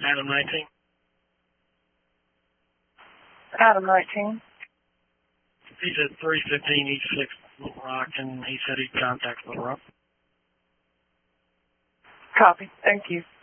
Adam 19. Adam 19. He's at 315 East 6th Little Rock, and he said he'd contact Little Rock. Copy. Thank you.